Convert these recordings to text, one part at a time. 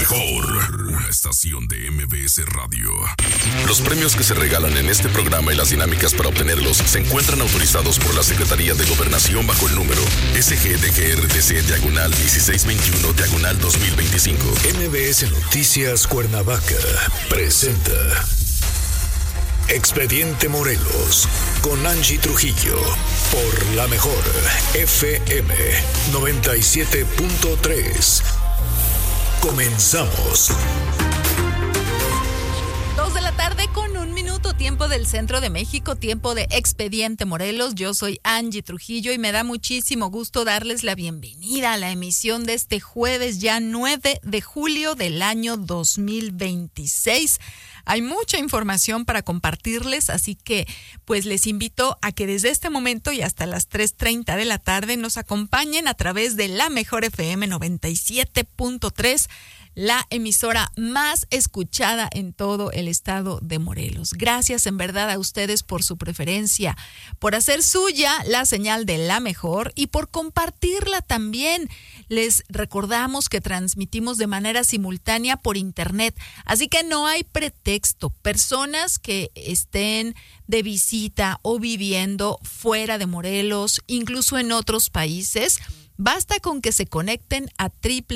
mejor, una estación de MBS Radio. Los premios que se regalan en este programa y las dinámicas para obtenerlos se encuentran autorizados por la Secretaría de Gobernación bajo el número SGDGRTC-1621-2025. MBS Noticias Cuernavaca presenta Expediente Morelos con Angie Trujillo por la mejor FM 97.3. Comenzamos. 2 de la tarde con 1 minuto, tiempo del centro de México, tiempo de Expediente Morelos. Yo soy Angie Trujillo y me da muchísimo gusto darles la bienvenida a la emisión de este jueves ya 9 de julio del año 2026. Hay mucha información para compartirles, así que pues les invito a que desde este momento y hasta las 3:30 de la tarde nos acompañen a través de la mejor FM 97.3, la emisora más escuchada en todo el estado de Morelos. Gracias en verdad a ustedes por su preferencia, por hacer suya la señal de la mejor y por compartirla también. Les recordamos que transmitimos de manera simultánea por internet, así que no hay pretexto. Personas que estén de visita o viviendo fuera de Morelos, incluso en otros países, basta con que se conecten a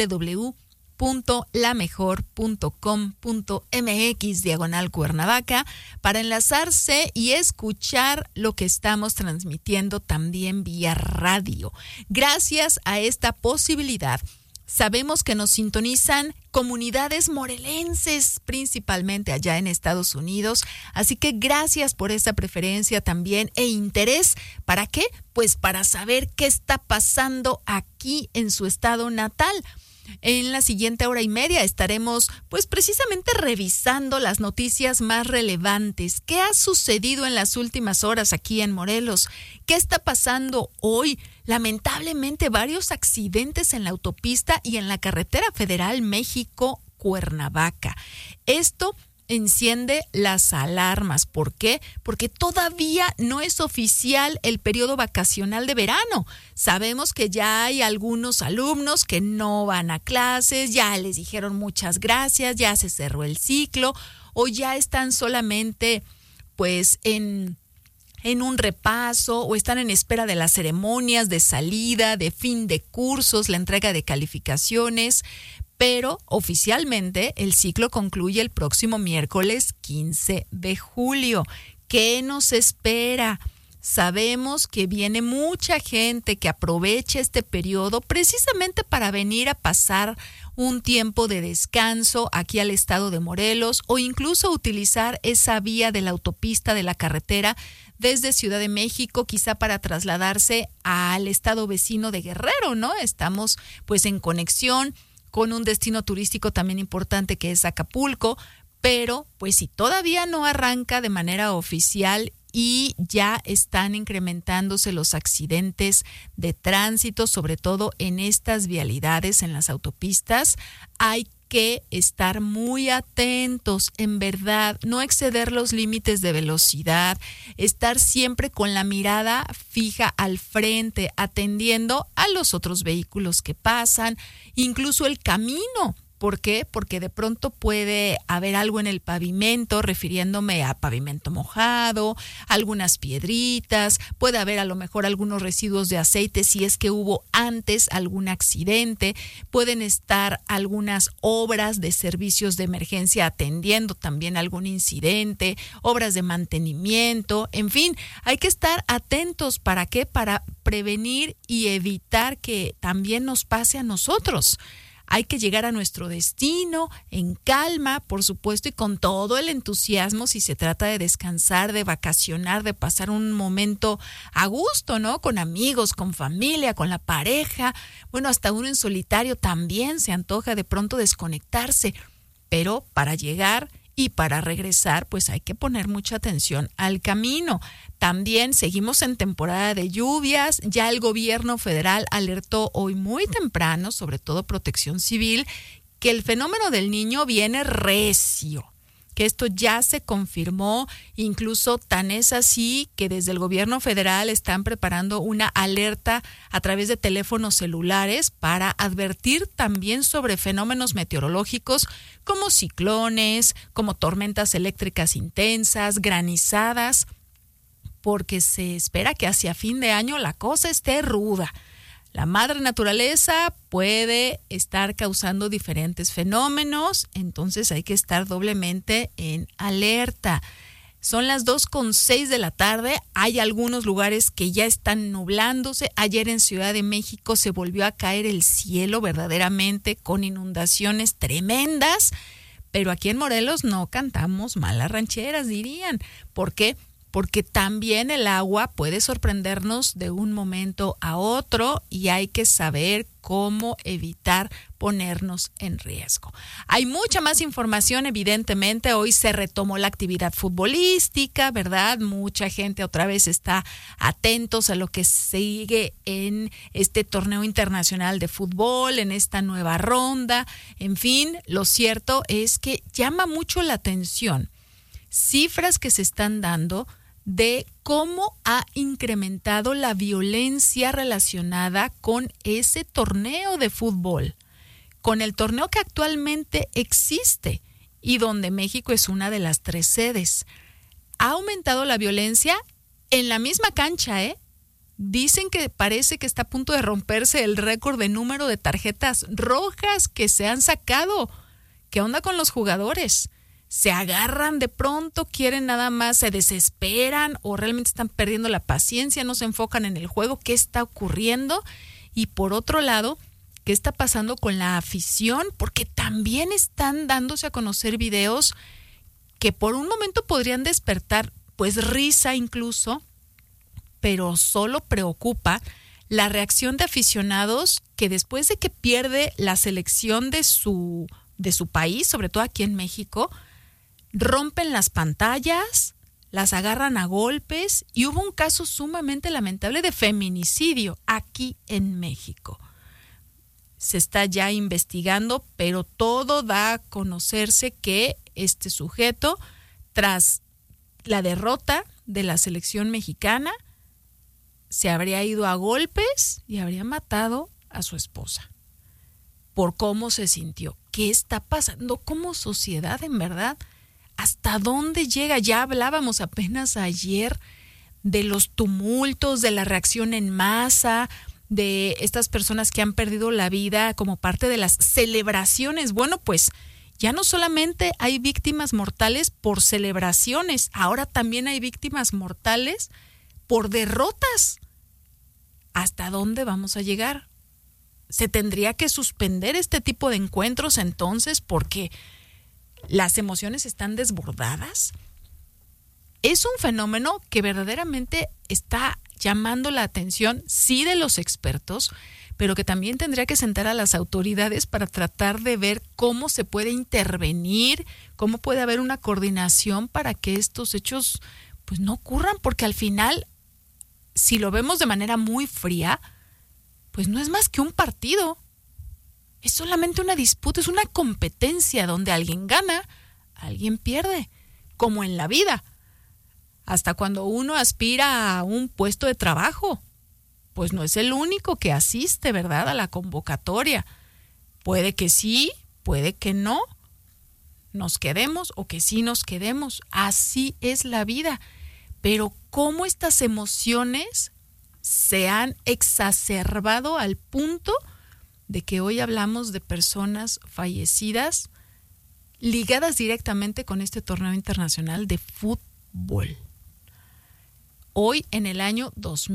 www.lamejor.com.mx/Cuernavaca para enlazarse y escuchar lo que estamos transmitiendo también vía radio. Gracias a esta posibilidad, sabemos que nos sintonizan comunidades morelenses, principalmente allá en Estados Unidos, así que gracias por esa preferencia también e interés. ¿Para qué? Pues para saber qué está pasando aquí en su estado natal. En la siguiente hora y media estaremos pues precisamente revisando las noticias más relevantes. ¿Qué ha sucedido en las últimas horas aquí en Morelos? ¿Qué está pasando hoy? Lamentablemente varios accidentes en la autopista y en la carretera federal México-Cuernavaca. Esto enciende las alarmas. ¿Por qué? Porque todavía no es oficial el periodo vacacional de verano. Sabemos que ya hay algunos alumnos que no van a clases, ya les dijeron muchas gracias, ya se cerró el ciclo o ya están solamente pues en un repaso o están en espera de las ceremonias de salida, de fin de cursos, la entrega de calificaciones. Pero oficialmente el ciclo concluye el próximo miércoles 15 de julio. ¿Qué nos espera? Sabemos que viene mucha gente que aprovecha este periodo precisamente para venir a pasar un tiempo de descanso aquí al estado de Morelos o incluso utilizar esa vía de la autopista de la carretera desde Ciudad de México, quizá para trasladarse al estado vecino de Guerrero, ¿no? Estamos pues en conexión con un destino turístico también importante que es Acapulco, pero pues si todavía no arranca de manera oficial y ya están incrementándose los accidentes de tránsito, sobre todo en estas vialidades, en las autopistas, hay que estar muy atentos, en verdad, no exceder los límites de velocidad, estar siempre con la mirada fija al frente, atendiendo a los otros vehículos que pasan, incluso el camino. ¿Por qué? Porque de pronto puede haber algo en el pavimento, refiriéndome a pavimento mojado, algunas piedritas, puede haber a lo mejor algunos residuos de aceite si es que hubo antes algún accidente, pueden estar algunas obras de servicios de emergencia atendiendo también algún incidente, obras de mantenimiento, en fin, hay que estar atentos. ¿Para qué? Para prevenir y evitar que también nos pase a nosotros. Hay que llegar a nuestro destino en calma, por supuesto, y con todo el entusiasmo si se trata de descansar, de vacacionar, de pasar un momento a gusto, ¿no? Con amigos, con familia, con la pareja. Bueno, hasta uno en solitario también se antoja de pronto desconectarse. Pero para llegar y para regresar, pues hay que poner mucha atención al camino. También seguimos en temporada de lluvias. Ya el gobierno federal alertó hoy muy temprano, sobre todo Protección Civil, que el fenómeno del Niño viene recio, que esto ya se confirmó, incluso tan es así que desde el gobierno federal están preparando una alerta a través de teléfonos celulares para advertir también sobre fenómenos meteorológicos como ciclones, como tormentas eléctricas intensas, granizadas, porque se espera que hacia fin de año la cosa esté ruda. La madre naturaleza puede estar causando diferentes fenómenos, entonces hay que estar doblemente en alerta. Son las 2:06 de la tarde, hay algunos lugares que ya están nublándose. Ayer en Ciudad de México se volvió a caer el cielo verdaderamente con inundaciones tremendas, pero aquí en Morelos no cantamos malas rancheras, dirían. ¿Por qué? Porque también el agua puede sorprendernos de un momento a otro y hay que saber cómo evitar ponernos en riesgo. Hay mucha más información, evidentemente. Hoy se retomó la actividad futbolística, ¿verdad? Mucha gente otra vez está atentos a lo que sigue en este torneo internacional de fútbol, en esta nueva ronda. En fin, lo cierto es que llama mucho la atención cifras que se están dando de cómo ha incrementado la violencia relacionada con ese torneo de fútbol, con el torneo que actualmente existe y donde México es una de las 3 sedes. Ha aumentado la violencia en la misma cancha, ¿eh? Dicen que parece que está a punto de romperse el récord de número de tarjetas rojas que se han sacado. ¿Qué onda con los jugadores? ¿Se agarran de pronto, quieren nada más, se desesperan o realmente están perdiendo la paciencia, no se enfocan en el juego? ¿Qué está ocurriendo? Y por otro lado, ¿qué está pasando con la afición? Porque también están dándose a conocer videos que por un momento podrían despertar pues risa incluso, pero solo preocupa la reacción de aficionados que después de que pierde la selección de su país, sobre todo aquí en México, rompen las pantallas, las agarran a golpes y hubo un caso sumamente lamentable de feminicidio aquí en México. Se está ya investigando, pero todo da a conocerse que este sujeto, tras la derrota de la selección mexicana, se habría ido a golpes y habría matado a su esposa. Por cómo se sintió. ¿Qué está pasando como sociedad, en verdad? ¿Hasta dónde llega? Ya hablábamos apenas ayer de los tumultos, de la reacción en masa, de estas personas que han perdido la vida como parte de las celebraciones. Bueno, pues ya no solamente hay víctimas mortales por celebraciones, ahora también hay víctimas mortales por derrotas. ¿Hasta dónde vamos a llegar? ¿Se tendría que suspender este tipo de encuentros entonces porque las emociones están desbordadas? Es un fenómeno que verdaderamente está llamando la atención, sí, de los expertos, pero que también tendría que sentar a las autoridades para tratar de ver cómo se puede intervenir, cómo puede haber una coordinación para que estos hechos pues no ocurran, porque al final, si lo vemos de manera muy fría, pues no es más que un partido. Es solamente una disputa, es una competencia donde alguien gana, alguien pierde, como en la vida. Hasta cuando uno aspira a un puesto de trabajo, pues no es el único que asiste, ¿verdad?, a la convocatoria. Puede que sí, puede que no, nos quedemos o que sí nos quedemos. Así es la vida. Pero cómo estas emociones se han exacerbado al punto de que hoy hablamos de personas fallecidas ligadas directamente con este torneo internacional de fútbol. Hoy en el año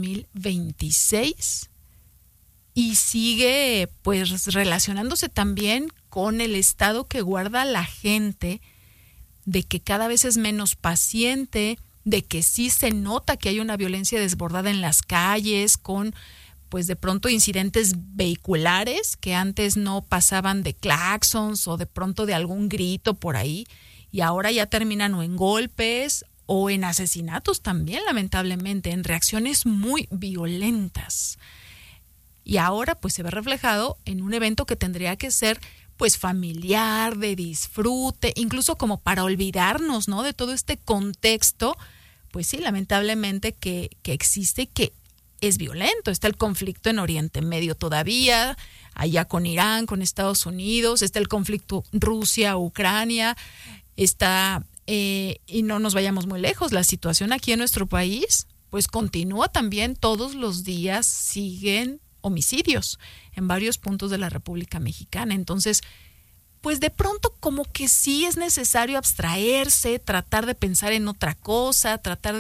2026 y sigue pues relacionándose también con el estado que guarda la gente de que cada vez es menos paciente, de que sí se nota que hay una violencia desbordada en las calles con pues de pronto incidentes vehiculares que antes no pasaban de claxons o de pronto de algún grito por ahí y ahora ya terminan o en golpes o en asesinatos también, lamentablemente, en reacciones muy violentas. Y ahora pues se ve reflejado en un evento que tendría que ser pues familiar, de disfrute, incluso como para olvidarnos, ¿no?, de todo este contexto, pues sí, lamentablemente que existe y que es violento. Está el conflicto en Oriente Medio todavía, allá con Irán, con Estados Unidos, está el conflicto Rusia-Ucrania, está, y no nos vayamos muy lejos, la situación aquí en nuestro país, pues continúa también, todos los días siguen homicidios en varios puntos de la República Mexicana. Entonces, pues de pronto como que sí es necesario abstraerse, tratar de pensar en otra cosa, tratar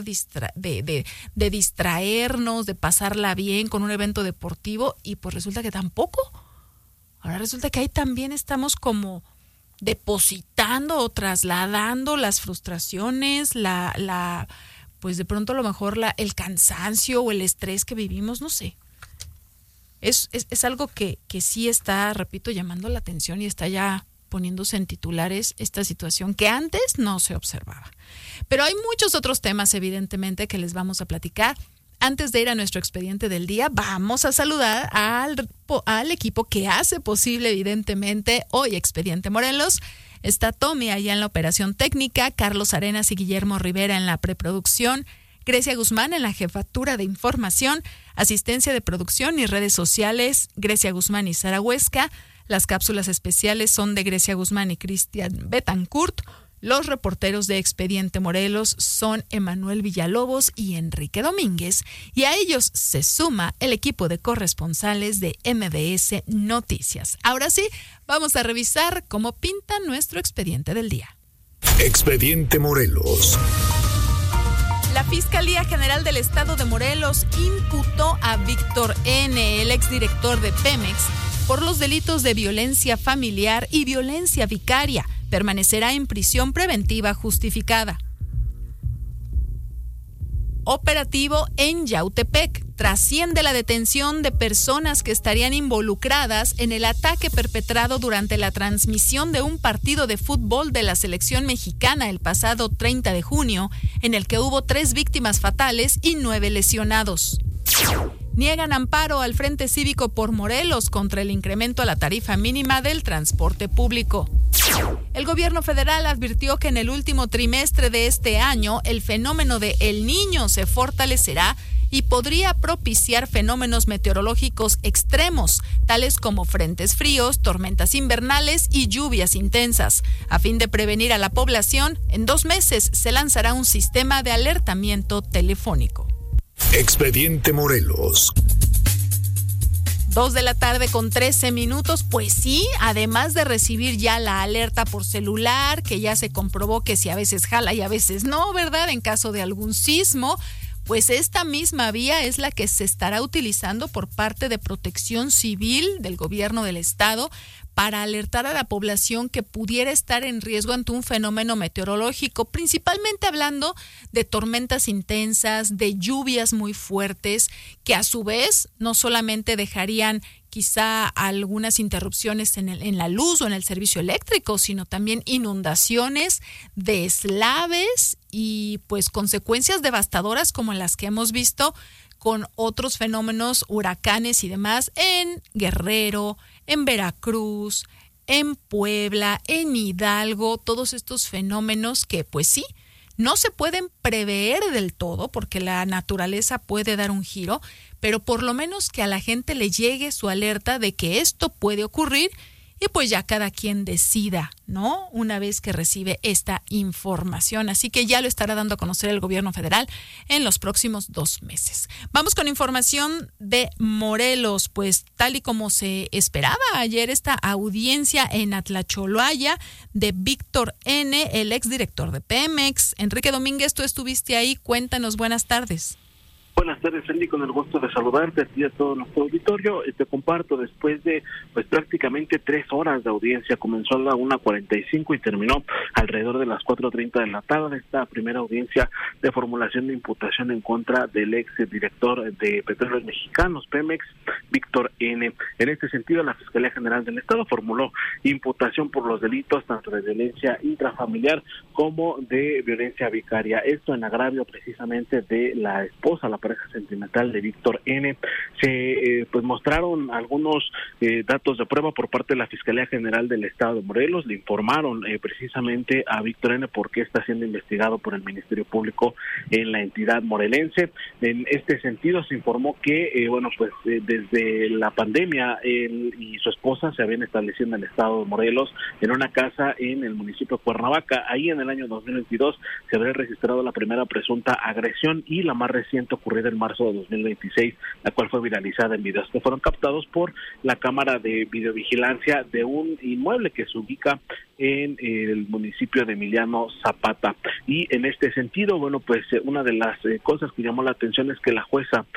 de distraernos, de pasarla bien con un evento deportivo, y pues resulta que tampoco. Ahora resulta que ahí también estamos como depositando o trasladando las frustraciones, pues de pronto a lo mejor el cansancio o el estrés que vivimos, no sé. Es algo que sí está, repito, llamando la atención y está ya poniéndose en titulares esta situación que antes no se observaba. Pero hay muchos otros temas, evidentemente, que les vamos a platicar. Antes de ir a nuestro expediente del día, vamos a saludar al equipo que hace posible, evidentemente, hoy Expediente Morelos. Está Tommy allá en la operación técnica, Carlos Arenas y Guillermo Rivera en la preproducción, Grecia Guzmán en la jefatura de información, asistencia de producción y redes sociales, Grecia Guzmán y Sara Huesca. Las cápsulas especiales son de Grecia Guzmán y Cristian Betancourt. Los reporteros de Expediente Morelos son Emanuel Villalobos y Enrique Domínguez, y a ellos se suma el equipo de corresponsales de MBS Noticias. Ahora sí, vamos a revisar cómo pinta nuestro expediente del día. Expediente Morelos. La Fiscalía General del Estado de Morelos imputó a Víctor N., el exdirector de Pemex, por los delitos de violencia familiar y violencia vicaria. Permanecerá en prisión preventiva justificada. Operativo en Yautepec. Trasciende la detención de personas que estarían involucradas en el ataque perpetrado durante la transmisión de un partido de fútbol de la selección mexicana el pasado 30 de junio, en el que hubo 3 víctimas fatales y 9 lesionados. Niegan amparo al Frente Cívico por Morelos contra el incremento a la tarifa mínima del transporte público. El gobierno federal advirtió que en el último trimestre de este año el fenómeno de El Niño se fortalecerá y podría propiciar fenómenos meteorológicos extremos, tales como frentes fríos, tormentas invernales y lluvias intensas. A fin de prevenir a la población, en 2 meses se lanzará un sistema de alertamiento telefónico. Expediente Morelos. 2:13 p.m, pues sí, además de recibir ya la alerta por celular, que ya se comprobó que si a veces jala y a veces no, ¿verdad?, en caso de algún sismo, pues esta misma vía es la que se estará utilizando por parte de Protección Civil del Gobierno del Estado para alertar a la población que pudiera estar en riesgo ante un fenómeno meteorológico, principalmente hablando de tormentas intensas, de lluvias muy fuertes, que a su vez no solamente dejarían quizá algunas interrupciones en la luz o en el servicio eléctrico, sino también inundaciones, deslaves y pues consecuencias devastadoras como las que hemos visto con otros fenómenos, huracanes y demás en Guerrero, en Veracruz, en Puebla, en Hidalgo, todos estos fenómenos que pues sí, no se pueden prever del todo porque la naturaleza puede dar un giro, pero por lo menos que a la gente le llegue su alerta de que esto puede ocurrir y pues ya cada quien decida, ¿no?, una vez que recibe esta información. Así que ya lo estará dando a conocer el gobierno federal en los próximos 2 meses. Vamos con información de Morelos, pues tal y como se esperaba ayer esta audiencia en Atlacholoaya de Víctor N., el exdirector de Pemex. Enrique Domínguez, tú estuviste ahí, cuéntanos, buenas tardes. Buenas tardes, Andy, con el gusto de saludarte a ti y a todo nuestro auditorio. Te comparto, después de pues prácticamente 3 horas de audiencia, comenzó a la 1:45 y terminó alrededor de las 4:30 de la tarde, esta primera audiencia de formulación de imputación en contra del ex director de Petróleos Mexicanos, Pemex, Víctor N. En este sentido, la Fiscalía General del Estado formuló imputación por los delitos tanto de violencia intrafamiliar como de violencia vicaria. Esto en agravio precisamente de la esposa, la pareja sentimental de Víctor N. Se pues mostraron algunos datos de prueba por parte de la Fiscalía General del Estado de Morelos. Le informaron precisamente a Víctor N. por qué está siendo investigado por el Ministerio Público en la entidad morelense. En este sentido se informó que desde la pandemia él y su esposa se habían establecido en el Estado de Morelos en una casa en el municipio de Cuernavaca. Ahí en el año 2022 se habría registrado la primera presunta agresión y la más reciente ocurrida en marzo de 2026, la cual fue viralizada en videos que fueron captados por la cámara de videovigilancia de un inmueble que se ubica en el municipio de Emiliano Zapata. Y en este sentido, una de las cosas que llamó la atención es que la jueza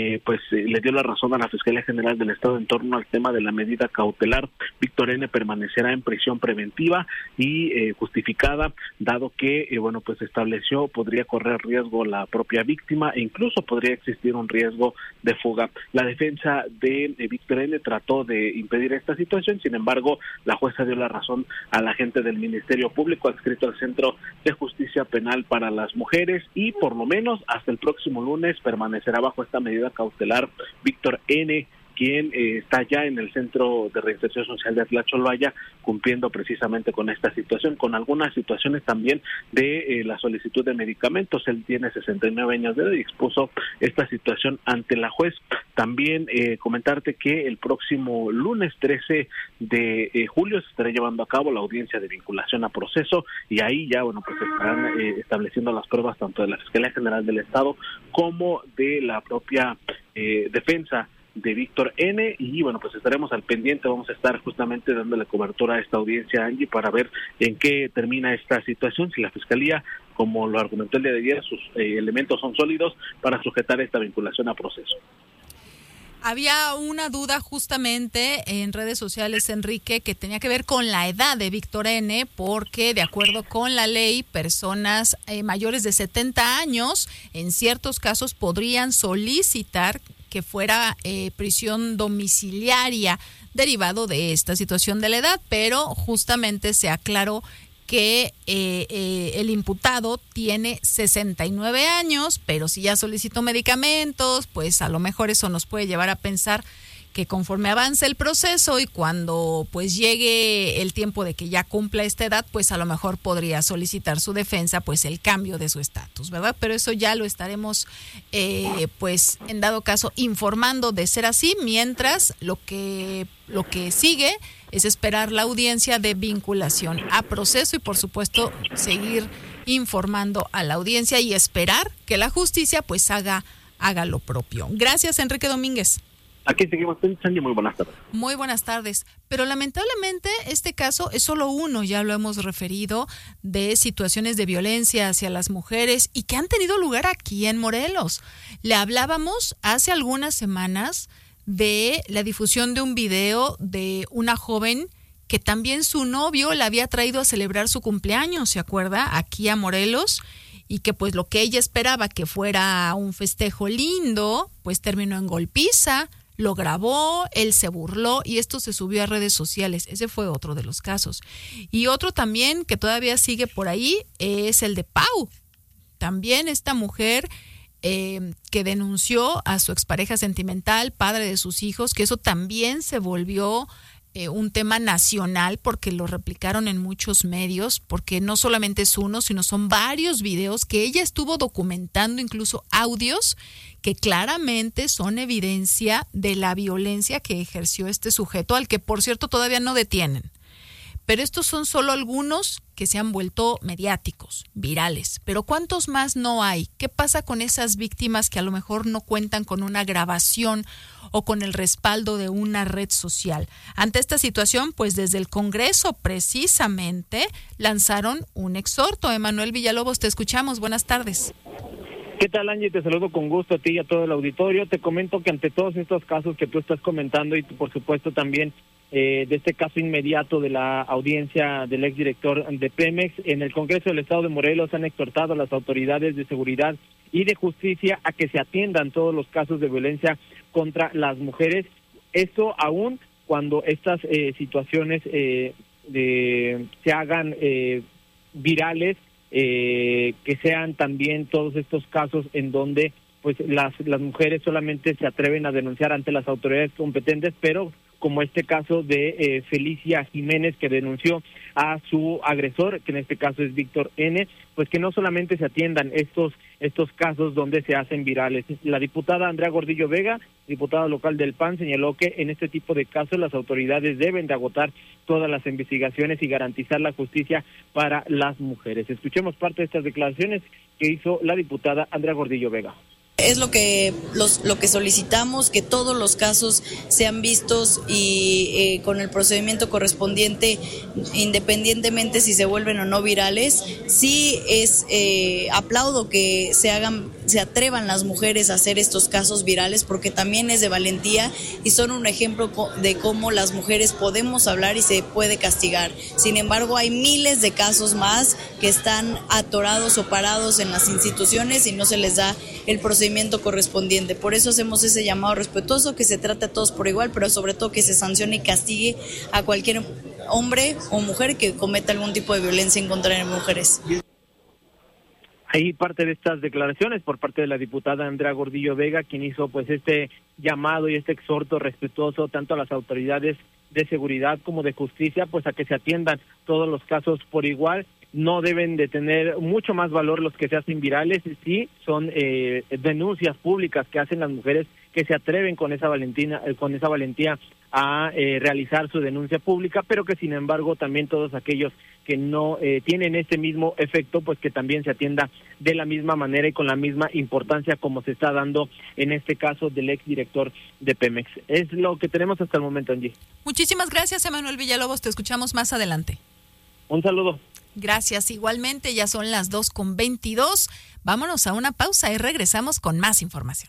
le dio la razón a la Fiscalía General del Estado en torno al tema de la medida cautelar. Víctor N. permanecerá en prisión preventiva y justificada, dado que estableció podría correr riesgo la propia víctima e incluso podría existir un riesgo de fuga. La defensa de Víctor N. trató de impedir esta situación, sin embargo, la jueza dio la razón a la agente del Ministerio Público adscrito al Centro de Justicia Penal para las Mujeres y por lo menos hasta el próximo lunes permanecerá bajo esta medida cautelar Víctor N., quien está ya en el Centro de Reinserción Social de Atlacholaya cumpliendo precisamente con esta situación, con algunas situaciones también de la solicitud de medicamentos. Él tiene 69 años de edad y expuso esta situación ante la juez. También comentarte que el próximo lunes 13 de julio se estará llevando a cabo la audiencia de vinculación a proceso y ahí ya estarán estableciendo las pruebas tanto de la Fiscalía General del Estado como de la propia defensa de Víctor N. y estaremos al pendiente, vamos a estar justamente dándole cobertura a esta audiencia, Angie, para ver en qué termina esta situación, si la Fiscalía, como lo argumentó el día de ayer, sus elementos son sólidos para sujetar esta vinculación a proceso. Había una duda justamente en redes sociales, Enrique, que tenía que ver con la edad de Víctor N., porque de acuerdo con la ley, personas mayores de 70 años en ciertos casos podrían solicitar que fuera prisión domiciliaria derivado de esta situación de la edad, pero justamente se aclaró que el imputado tiene 69 años, pero si ya solicitó medicamentos, pues a lo mejor eso nos puede llevar a pensar que conforme avance el proceso y cuando pues llegue el tiempo de que ya cumpla esta edad, pues a lo mejor podría solicitar su defensa pues el cambio de su estatus, ¿verdad? Pero eso ya lo estaremos pues en dado caso informando de ser así, mientras lo que sigue es esperar la audiencia de vinculación a proceso y por supuesto seguir informando a la audiencia y esperar que la justicia pues haga lo propio. Gracias, Enrique Domínguez. Aquí seguimos, Sandy, muy buenas tardes. Muy buenas tardes. Pero lamentablemente este caso es solo uno, ya lo hemos referido, de situaciones de violencia hacia las mujeres y que han tenido lugar aquí en Morelos. Le hablábamos hace algunas semanas de la difusión de un video de una joven que también su novio la había traído a celebrar su cumpleaños, ¿se acuerda? Aquí a Morelos. Y que pues lo que ella esperaba que fuera un festejo lindo, pues terminó en golpiza. Lo grabó, él se burló y esto se subió a redes sociales. Ese fue otro de los casos. Y otro también que todavía sigue por ahí es el de Pau. También esta mujer que denunció a su expareja sentimental, padre de sus hijos, que eso también se volvió un tema nacional porque lo replicaron en muchos medios, porque no solamente es uno, sino son varios videos que ella estuvo documentando, incluso audios que claramente son evidencia de la violencia que ejerció este sujeto, al que por cierto todavía no detienen. Pero estos son solo algunos que se han vuelto mediáticos, virales. Pero ¿cuántos más no hay? ¿Qué pasa con esas víctimas que a lo mejor no cuentan con una grabación o con el respaldo de una red social? Ante esta situación, pues desde el Congreso precisamente lanzaron un exhorto. Emanuel Villalobos, te escuchamos. Buenas tardes. ¿Qué tal, Angie? Te saludo con gusto a ti y a todo el auditorio. Te comento que ante todos estos casos que tú estás comentando y por supuesto también de este caso inmediato de la audiencia del exdirector de Pemex, en el Congreso del Estado de Morelos han exhortado a las autoridades de seguridad y de justicia a que se atiendan todos los casos de violencia contra las mujeres. Esto aún cuando estas situaciones se hagan virales, que sean también todos estos casos en donde pues las mujeres solamente se atreven a denunciar ante las autoridades competentes, pero como este caso de Felicia Jiménez, que denunció a su agresor, que en este caso es Víctor N., pues que no solamente se atiendan estos casos donde se hacen virales. La diputada Andrea Gordillo Vega, diputada local del PAN, señaló que en este tipo de casos las autoridades deben de agotar todas las investigaciones y garantizar la justicia para las mujeres. Escuchemos parte de estas declaraciones que hizo la diputada Andrea Gordillo Vega. Es lo que solicitamos, que todos los casos sean vistos y con el procedimiento correspondiente, independientemente si se vuelven o no virales. Sí aplaudo que se atrevan las mujeres a hacer estos casos virales, porque también es de valentía y son un ejemplo de cómo las mujeres podemos hablar y se puede castigar. Sin embargo, hay miles de casos más que están atorados o parados en las instituciones y no se les da el procedimiento correspondiente. Por eso hacemos ese llamado respetuoso, que se trate a todos por igual, pero sobre todo que se sancione y castigue a cualquier hombre o mujer que cometa algún tipo de violencia en contra de mujeres. Ahí parte de estas declaraciones por parte de la diputada Andrea Gordillo Vega, quien hizo pues este llamado y este exhorto respetuoso tanto a las autoridades de seguridad como de justicia, pues a que se atiendan todos los casos por igual. No deben de tener mucho más valor los que se hacen virales, sí son denuncias públicas que hacen las mujeres que se atreven con esa valentía a realizar su denuncia pública, pero que sin embargo también todos aquellos que no tienen este mismo efecto, pues que también se atienda de la misma manera y con la misma importancia como se está dando en este caso del exdirector de Pemex. Es lo que tenemos hasta el momento, Angie. Muchísimas gracias, Emanuel Villalobos, te escuchamos más adelante. Un saludo. Gracias, igualmente, ya son las 2:22. Vámonos a una pausa y regresamos con más información.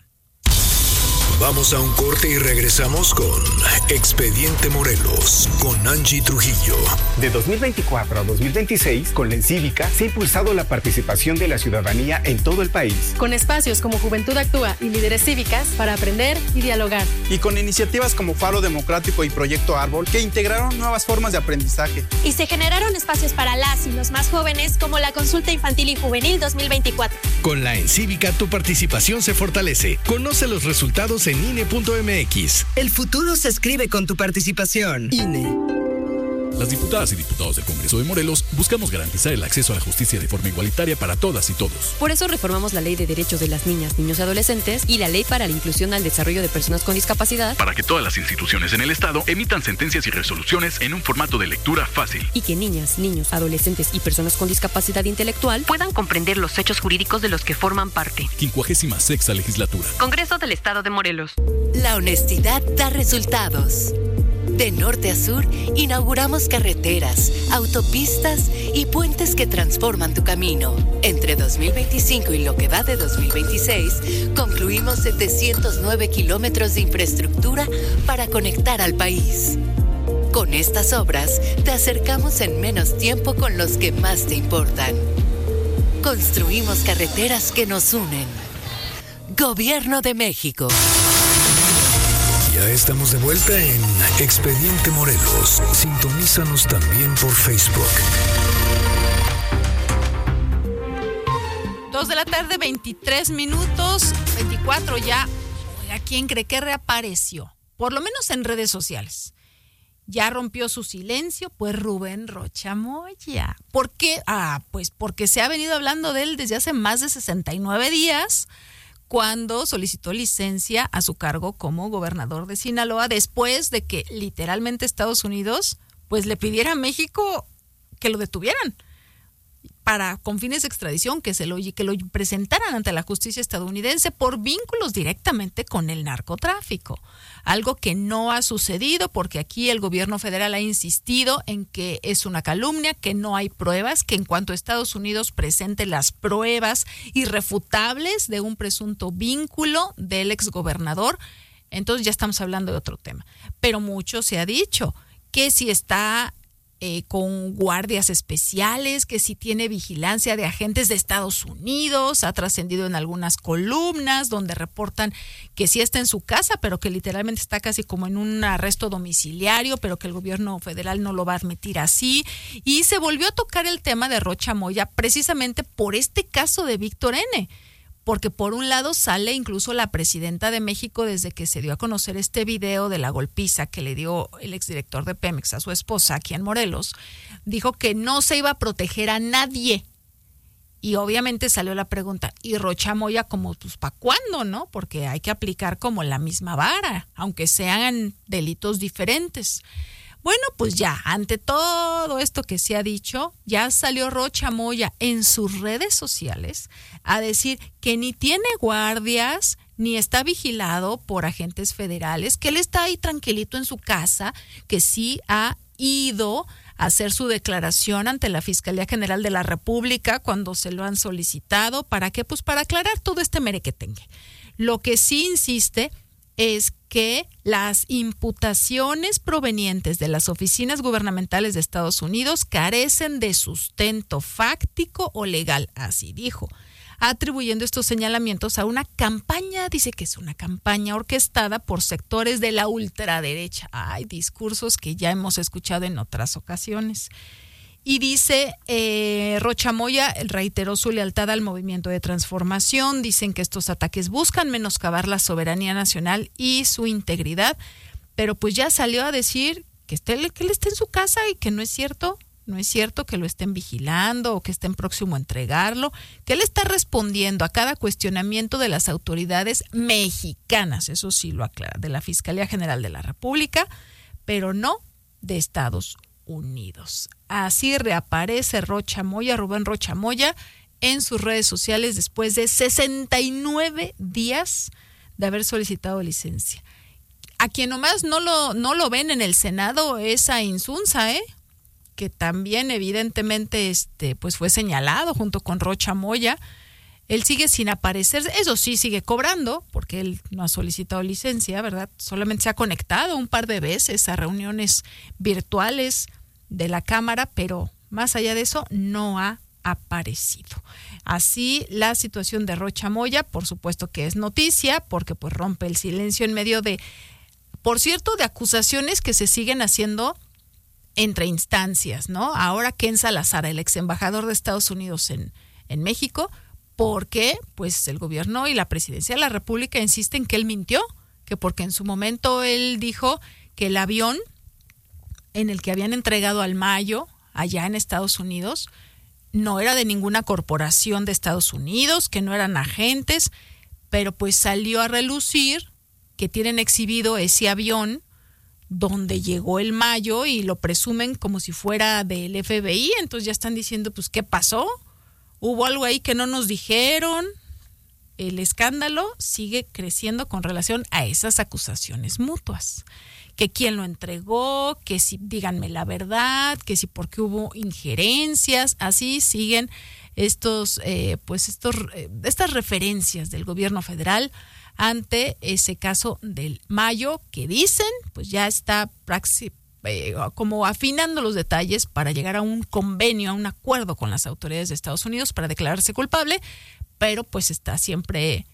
Vamos a un corte y regresamos con Expediente Morelos, con Angie Trujillo. De 2024 a 2026, con la Encívica se ha impulsado la participación de la ciudadanía en todo el país. Con espacios como Juventud Actúa y Líderes Cívicas para aprender y dialogar. Y con iniciativas como Faro Democrático y Proyecto Árbol, que integraron nuevas formas de aprendizaje. Y se generaron espacios para las y los más jóvenes, como la Consulta Infantil y Juvenil 2024. Con la Encívica tu participación se fortalece. Conoce los resultados en INE.mx. El futuro se escribe con tu participación. INE. Las diputadas y diputados del Congreso de Morelos buscamos garantizar el acceso a la justicia de forma igualitaria para todas y todos. Por eso reformamos la Ley de Derechos de las Niñas, Niños y Adolescentes y la Ley para la Inclusión al Desarrollo de Personas con Discapacidad, para que todas las instituciones en el Estado emitan sentencias y resoluciones en un formato de lectura fácil. Y que niñas, niños, adolescentes y personas con discapacidad intelectual puedan comprender los hechos jurídicos de los que forman parte. 56ª Legislatura. Congreso del Estado de Morelos. La honestidad da resultados. De norte a sur, inauguramos carreteras, autopistas y puentes que transforman tu camino. Entre 2025 y lo que va de 2026, concluimos 709 kilómetros de infraestructura para conectar al país. Con estas obras, te acercamos en menos tiempo con los que más te importan. Construimos carreteras que nos unen. Gobierno de México. Ya estamos de vuelta en Expediente Morelos. Sintonízanos también por Facebook. 2 de la tarde, 23 minutos, 24 ya. Oiga, ¿quién cree que reapareció? Por lo menos en redes sociales. Ya rompió su silencio, pues Rubén Rocha Moya. ¿Por qué? Pues porque se ha venido hablando de él desde hace más de 69 días, cuando solicitó licencia a su cargo como gobernador de Sinaloa, después de que literalmente Estados Unidos pues le pidiera a México que lo detuvieran con fines de extradición, que lo presentaran ante la justicia estadounidense por vínculos directamente con el narcotráfico. Algo que no ha sucedido porque aquí el gobierno federal ha insistido en que es una calumnia, que no hay pruebas, que en cuanto Estados Unidos presente las pruebas irrefutables de un presunto vínculo del exgobernador, entonces ya estamos hablando de otro tema. Pero mucho se ha dicho que si está con guardias especiales, que si tiene vigilancia de agentes de Estados Unidos, ha trascendido en algunas columnas donde reportan que sí está en su casa, pero que literalmente está casi como en un arresto domiciliario, pero que el gobierno federal no lo va a admitir así. Y se volvió a tocar el tema de Rocha Moya precisamente por este caso de Víctor N., porque por un lado sale incluso la presidenta de México desde que se dio a conocer este video de la golpiza que le dio el exdirector de Pemex a su esposa aquí en Morelos, dijo que no se iba a proteger a nadie. Y obviamente salió la pregunta, ¿y Rocha Moya como pues para cuándo, no? Porque hay que aplicar como la misma vara, aunque sean delitos diferentes. Bueno, pues ya, ante todo esto que se ha dicho, ya salió Rocha Moya en sus redes sociales a decir que ni tiene guardias, ni está vigilado por agentes federales, que él está ahí tranquilito en su casa, que sí ha ido a hacer su declaración ante la Fiscalía General de la República cuando se lo han solicitado. ¿Para qué? Pues para aclarar todo este merequetengue. Lo que sí insiste es que las imputaciones provenientes de las oficinas gubernamentales de Estados Unidos carecen de sustento fáctico o legal, así dijo, atribuyendo estos señalamientos a una campaña, dice que es una campaña orquestada por sectores de la ultraderecha. Hay discursos que ya hemos escuchado en otras ocasiones. Y dice, Rocha Moya reiteró su lealtad al movimiento de transformación. Dicen que estos ataques buscan menoscabar la soberanía nacional y su integridad, pero pues ya salió a decir que él esté en su casa y que no es cierto que lo estén vigilando o que estén próximo a entregarlo, que él está respondiendo a cada cuestionamiento de las autoridades mexicanas, eso sí lo aclara, de la Fiscalía General de la República, pero no de Estados Unidos. Así reaparece Rubén Rocha Moya, en sus redes sociales después de 69 días de haber solicitado licencia. A quien nomás no lo ven en el Senado es a Insunza, que también evidentemente pues fue señalado junto con Rocha Moya. Él sigue sin aparecer, eso sí, sigue cobrando, porque él no ha solicitado licencia, ¿verdad? Solamente se ha conectado un par de veces a reuniones virtuales de la Cámara, pero más allá de eso no ha aparecido. Así la situación de Rocha Moya, por supuesto que es noticia, porque pues rompe el silencio en medio de, por cierto, de acusaciones que se siguen haciendo entre instancias, ¿no? Ahora Ken Salazar, el ex embajador de Estados Unidos en México, porque pues el gobierno y la presidencia de la República insisten que él mintió, que porque en su momento él dijo que el avión en el que habían entregado al Mayo allá en Estados Unidos no era de ninguna corporación de Estados Unidos, que no eran agentes, pero pues salió a relucir que tienen exhibido ese avión donde llegó el Mayo y lo presumen como si fuera del FBI, entonces ya están diciendo pues ¿qué pasó? ¿Hubo algo ahí que no nos dijeron? El escándalo sigue creciendo con relación a esas acusaciones mutuas. Que quién lo entregó, que si díganme la verdad, que si porque hubo injerencias, así siguen estas referencias del gobierno federal ante ese caso del Mayo, que dicen pues ya está como afinando los detalles para llegar a un convenio, a un acuerdo con las autoridades de Estados Unidos para declararse culpable, pero pues está siempre,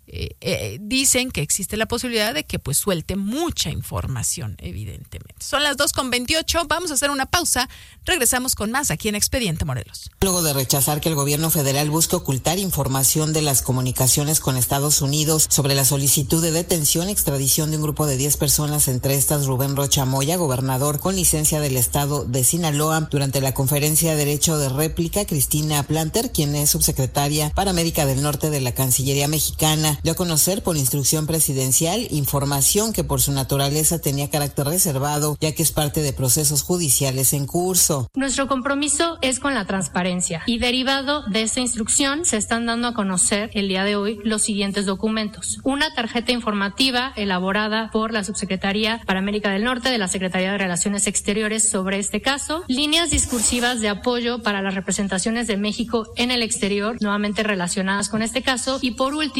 dicen que existe la posibilidad de que pues suelte mucha información, evidentemente. Son las 2:28, vamos a hacer una pausa, regresamos con más aquí en Expediente Morelos. Luego de rechazar que el gobierno federal busque ocultar información de las comunicaciones con Estados Unidos sobre la solicitud de detención y extradición de un grupo de 10 personas, entre estas Rubén Rocha Moya, gobernador con licencia del estado de Sinaloa, durante la conferencia de Derecho de Réplica, Cristina Planter, quien es subsecretaria para América del Norte de la Cancillería mexicana, dio a conocer por instrucción presidencial información que por su naturaleza tenía carácter reservado, ya que es parte de procesos judiciales en curso. Nuestro compromiso es con la transparencia y derivado de esta instrucción se están dando a conocer el día de hoy los siguientes documentos. Una tarjeta informativa elaborada por la Subsecretaría para América del Norte de la Secretaría de Relaciones Exteriores sobre este caso, líneas discursivas de apoyo para las representaciones de México en el exterior, nuevamente relacionadas con este caso, y por último, una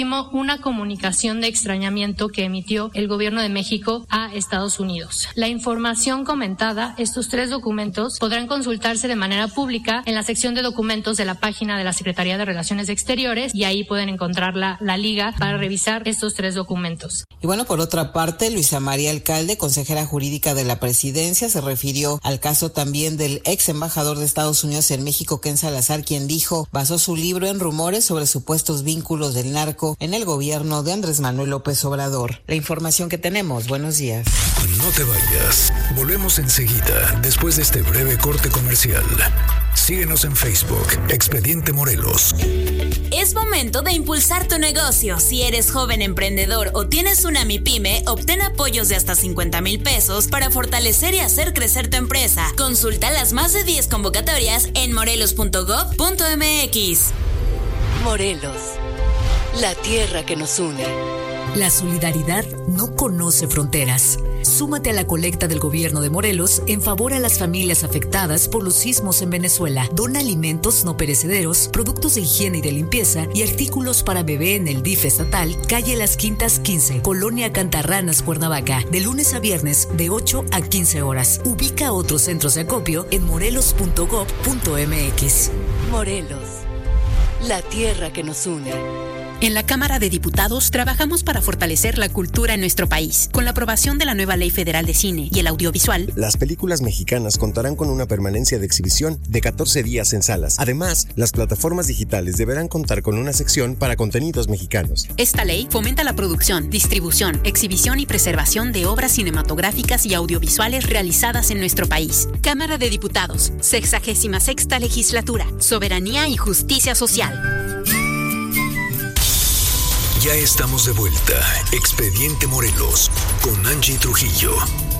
una comunicación de extrañamiento que emitió el gobierno de México a Estados Unidos. La información comentada, estos 3 documentos, podrán consultarse de manera pública en la sección de documentos de la página de la Secretaría de Relaciones Exteriores y ahí pueden encontrar la liga para revisar estos 3 documentos. Y bueno, por otra parte, Luisa María Alcalde, consejera jurídica de la Presidencia, se refirió al caso también del ex embajador de Estados Unidos en México, Ken Salazar, quien dijo basó su libro en rumores sobre supuestos vínculos del narco en el gobierno de Andrés Manuel López Obrador. La información que tenemos. Buenos días. No te vayas. Volvemos enseguida, después de este breve corte comercial. Síguenos en Facebook, Expediente Morelos. Es momento de impulsar tu negocio. Si eres joven emprendedor o tienes una MIPYME, obtén apoyos de hasta 50,000 pesos para fortalecer y hacer crecer tu empresa. Consulta las más de 10 convocatorias en morelos.gov.mx. Morelos, la tierra que nos une. La solidaridad no conoce fronteras. Súmate a la colecta del gobierno de Morelos en favor a las familias afectadas por los sismos en Venezuela. Dona alimentos no perecederos, productos de higiene y de limpieza y artículos para bebé en el DIF estatal, calle Las Quintas 15, Colonia Cantarranas, Cuernavaca, de lunes a viernes de 8 a 15 horas. Ubica otros centros de acopio en morelos.gov.mx. Morelos, la tierra que nos une. En la Cámara de Diputados trabajamos para fortalecer la cultura en nuestro país. Con la aprobación de la nueva Ley Federal de Cine y el Audiovisual, las películas mexicanas contarán con una permanencia de exhibición de 14 días en salas. Además, las plataformas digitales deberán contar con una sección para contenidos mexicanos. Esta ley fomenta la producción, distribución, exhibición y preservación de obras cinematográficas y audiovisuales realizadas en nuestro país. Cámara de Diputados, 66ª Legislatura, Soberanía y Justicia Social. Ya estamos de vuelta. Expediente Morelos con Angie Trujillo.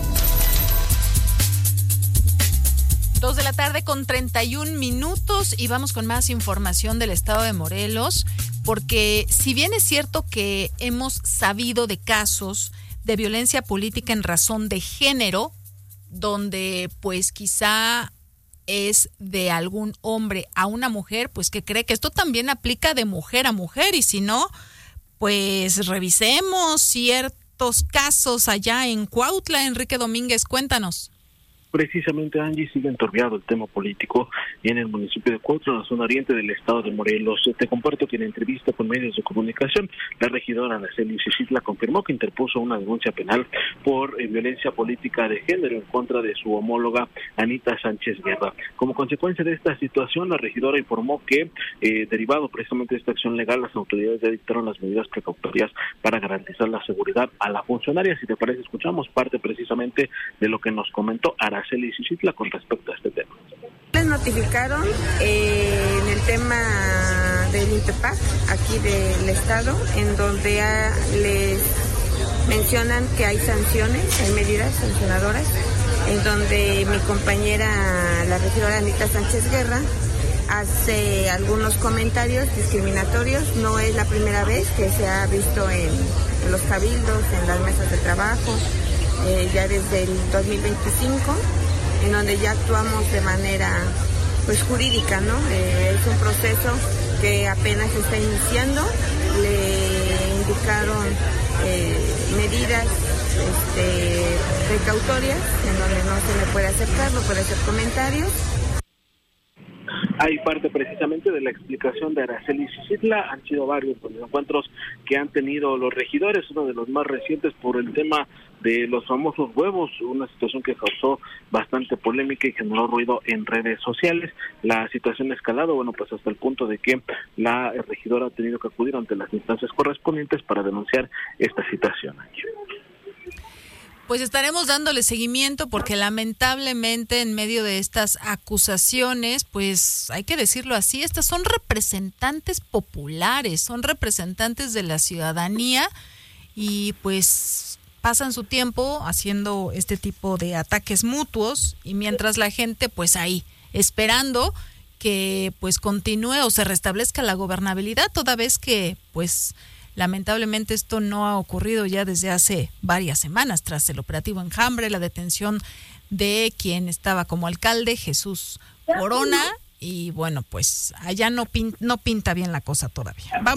2:31 p.m. y vamos con más información del estado de Morelos, porque si bien es cierto que hemos sabido de casos de violencia política en razón de género, donde pues quizá es de algún hombre a una mujer, pues que cree que esto también aplica de mujer a mujer, y si no, pues revisemos ciertos casos allá en Cuautla. Enrique Domínguez, cuéntanos. Precisamente, Angie, sigue enturbiado el tema político en el municipio de Cuautla, en la zona oriente del estado de Morelos. Te comparto que en entrevista con medios de comunicación, la regidora Araceli Xixitla confirmó que interpuso una denuncia penal por violencia política de género en contra de su homóloga Anita Sánchez Guerra. Como consecuencia de esta situación, la regidora informó que, derivado precisamente de esta acción legal, las autoridades ya dictaron las medidas precautorias para garantizar la seguridad a la funcionaria. Si te parece, escuchamos parte precisamente de lo que nos comentó Araceli Xixitla con respecto a este tema. Les notificaron en el tema del INTEPAC aquí del estado, en donde les mencionan que hay sanciones, hay medidas sancionadoras, en donde mi compañera, la regidora Anita Sánchez Guerra, hace algunos comentarios discriminatorios. No es la primera vez que se ha visto en los cabildos, en las mesas de trabajo, ya desde el 2025, en donde ya actuamos de manera pues jurídica, ¿no? Es un proceso que apenas se está iniciando. Le indicaron medidas precautorias, en donde no se le puede aceptar, no puede hacer comentarios. Hay parte precisamente de la explicación de Araceli Xixitla. Han sido varios los encuentros que han tenido los regidores, uno de los más recientes por el tema de los famosos huevos, una situación que causó bastante polémica y generó ruido en redes sociales. La situación ha escalado, bueno, pues hasta el punto de que la regidora ha tenido que acudir ante las instancias correspondientes para denunciar esta situación. Pues estaremos dándole seguimiento, porque lamentablemente en medio de estas acusaciones, pues hay que decirlo así, estas son representantes populares, son representantes de la ciudadanía, y pues pasan su tiempo haciendo este tipo de ataques mutuos, y mientras la gente pues ahí esperando que pues continúe o se restablezca la gobernabilidad, toda vez que pues lamentablemente esto no ha ocurrido ya desde hace varias semanas, tras el operativo Enjambre, la detención de quien estaba como alcalde, Jesús Corona, y bueno, pues allá no pinta bien la cosa todavía. Vamos